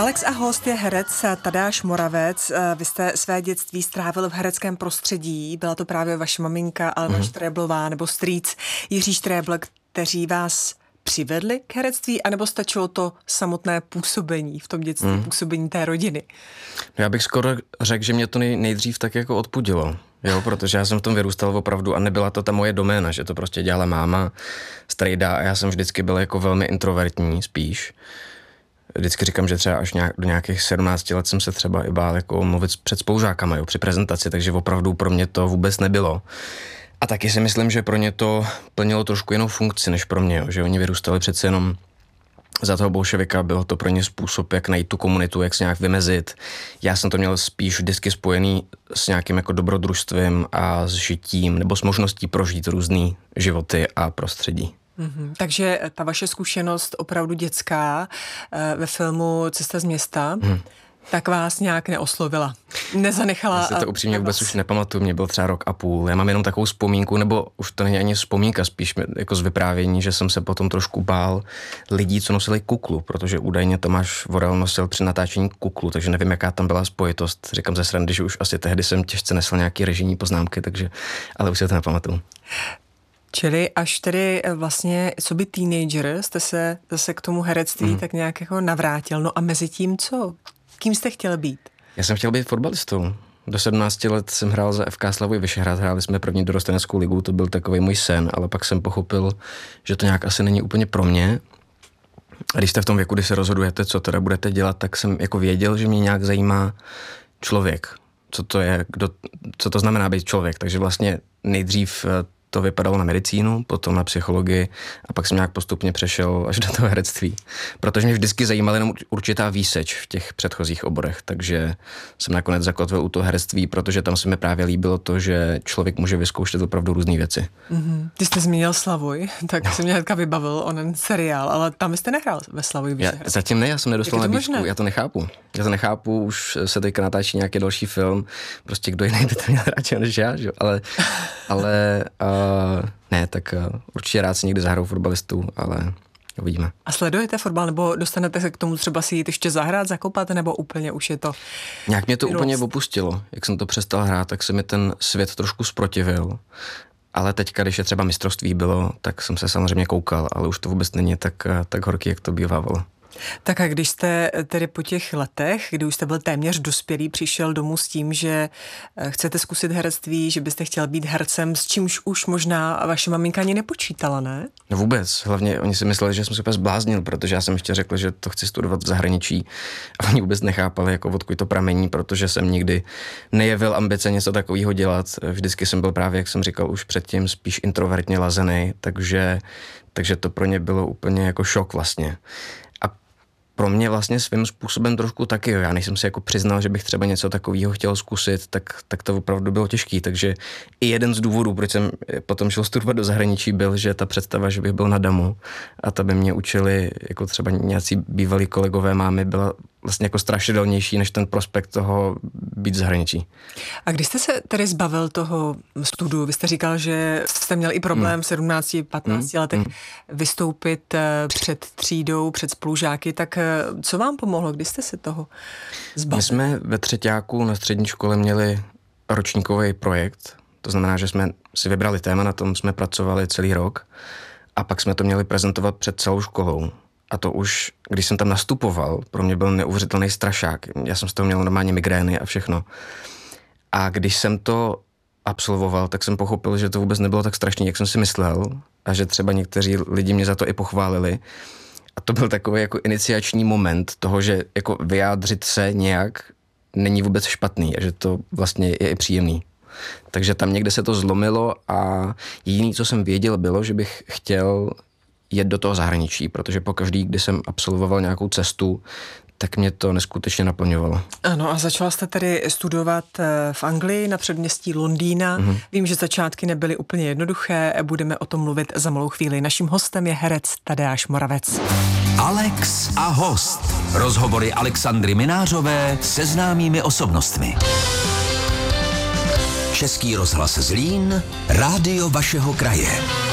Alex a host je herec Tadeáš Moravec. Vy jste své dětství strávil v hereckém prostředí. Byla to právě vaše maminka Alena Štreblová nebo strýc Jiří Štrebl, kteří vás přivedli k herectví, anebo stačilo to samotné působení v tom dětství, působení té rodiny? Já bych skoro řekl, že mě to nejdřív tak jako odpudilo. Jo, protože já jsem v tom vyrůstal opravdu a nebyla to ta moje doména, že to prostě dělala máma, strejda a já jsem vždycky byl jako velmi introvertní spíš. Vždycky říkám, že třeba až do nějakých 17 let jsem se třeba i bál jako mluvit před spolužákama, jo, při prezentaci, takže opravdu pro mě to vůbec nebylo. A taky si myslím, že pro ně to plnilo trošku jinou funkci než pro mě, jo, že oni vyrůstali přece jenom za toho bolševika, bylo to pro ně způsob, jak najít tu komunitu, jak se nějak vymezit. Já jsem to měl spíš vždycky spojený s nějakým jako dobrodružstvím a s žitím, nebo s možností prožít různý životy a prostředí. Takže ta vaše zkušenost opravdu dětská ve filmu Cesta z města, tak vás nějak neoslovila, nezanechala. Já si to upřímně vůbec už nepamatuju, mě byl třeba rok a půl. Já mám jenom takovou vzpomínku, nebo už to není ani vzpomínka, spíš jako z vyprávění, že jsem se potom trošku bál lidí, co nosili kuklu, protože údajně Tomáš Vorel nosil při natáčení kuklu, takže nevím, jaká tam byla spojitost. Říkám ze srandy, že už asi tehdy jsem těžce nesl nějaký režijní poznámky, takže, ale už si to nepamatuju. Čili až tedy vlastně co by teenager jste se zase k tomu herectví tak nějak jako navrátil. No a mezi tím co? Kým jste chtěl být? Já jsem chtěl být fotbalistou. Do 17 let jsem hrál za FK Slavoj Vyšehrad, hráli jsme první dorosteneckou ligu, to byl takový můj sen, ale pak jsem pochopil, že to nějak asi není úplně pro mě. A když jste v tom věku, kdy se rozhodujete, co teda budete dělat, tak jsem jako věděl, že mě nějak zajímá člověk. Co to je, co to znamená být člověk. Takže vlastně nejdřív to vypadalo na medicínu, potom na psychologii a pak jsem nějak postupně přešel až do toho herectví. Protože mě vždycky zajímala jenom určitá výseč v těch předchozích oborech, takže jsem nakonec zakotvil u toho herectví, protože tam se mi právě líbilo to, že člověk může vyzkoušet opravdu různé věci. Ty jste zmínil Slavoj, tak jsem mě hnedka vybavil onen seriál, ale tam jste nehrál ve Slavoj Vyšehrad. Zatím ne, já jsem nedostal nabídku, já to nechápu, už se teďka natáčí nějaký další film, prostě kdo jiný by to měl rád než já, že? ale ne, tak určitě rád si někdy zahraju fotbalistu, ale uvidíme. A sledujete fotbal, nebo dostanete se k tomu třeba si jít ještě zahrát, zakopat, nebo úplně už je to... Nějak mě to úplně opustilo. Jak jsem to přestal hrát, tak se mi ten svět trošku zprotivil. Ale teďka, když je třeba mistrovství bylo, tak jsem se samozřejmě koukal, ale už to vůbec není tak horký, jak to bývalo. Tak a když jste tedy po těch letech, kdy už jste byl téměř dospělý, přišel domů s tím, že chcete zkusit herectví, že byste chtěl být hercem, s čímž už možná vaše maminka ani nepočítala, ne? No vůbec. Hlavně oni si mysleli, že jsem se úplně zbláznil, protože já jsem ještě řekl, že to chci studovat v zahraničí a oni vůbec nechápali, jako odkud to pramení, protože jsem nikdy nejevil ambice něco takového dělat. Vždycky jsem byl právě, jak jsem říkal už předtím, spíš introvertně lazený, takže to pro ně bylo úplně jako šok vlastně. Pro mě vlastně svým způsobem trošku taky, jo. Já než jsem si jako přiznal, že bych třeba něco takového chtěl zkusit, tak to opravdu bylo těžký, takže i jeden z důvodů, proč jsem potom šel studovat do zahraničí, byl, že ta představa, že bych byl na damu a ta by mě učili jako třeba nějací bývalí kolegové mámy, byla vlastně jako strašidelnější než ten prospekt toho být v zahraničí. A když jste se tedy zbavil toho studiu, vy jste říkal, že jste měl i problém v 17-15 letech vystoupit před třídou, před spolužáky, tak co vám pomohlo, když jste se toho zbavil? My jsme ve třeťáku na střední škole měli ročníkový projekt, to znamená, že jsme si vybrali téma, na tom jsme pracovali celý rok a pak jsme to měli prezentovat před celou školou. A to už, když jsem tam nastupoval, pro mě byl neuvěřitelný strašák. Já jsem z toho měl normálně migrény a všechno. A když jsem to absolvoval, tak jsem pochopil, že to vůbec nebylo tak strašný, jak jsem si myslel. A že třeba někteří lidi mě za to i pochválili. A to byl takový jako iniciační moment toho, že jako vyjádřit se nějak není vůbec špatný a že to vlastně je i příjemný. Takže tam někde se to zlomilo a jediné, co jsem věděl, bylo, že bych chtěl jet do toho zahraničí, protože pokaždý, kdy jsem absolvoval nějakou cestu, tak mě to neskutečně naplňovalo. Ano, a začala jste tedy studovat v Anglii na předměstí Londýna. Vím, že začátky nebyly úplně jednoduché, budeme o tom mluvit za malou chvíli. Naším hostem je herec Tadeáš Moravec. Alex a host. Rozhovory Alexandry Minářové se známými osobnostmi. Český rozhlas Zlín, rádio vašeho kraje.